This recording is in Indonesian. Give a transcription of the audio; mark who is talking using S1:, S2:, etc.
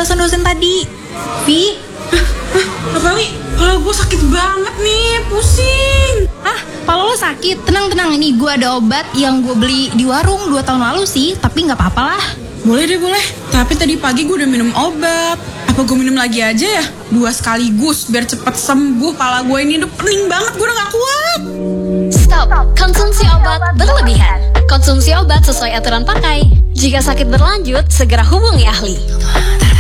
S1: penjelasan dosen tadi. Vi?
S2: Apa nih? Kepala gue sakit banget nih, pusing.
S1: Kepala lo sakit? Tenang, ini gue ada obat yang gue beli di warung 2 tahun lalu sih, tapi gak apa-apa lah.
S2: Boleh deh, boleh. Tapi tadi pagi gue udah minum obat. Apa gue minum lagi aja ya? 2 sekaligus, biar cepet sembuh. Kepala gue ini udah pening banget, gue udah gak kuat.
S3: Stop, konsumsi obat berlebihan. Konsumsi obat sesuai aturan pakai. Jika sakit berlanjut, segera hubungi ahli.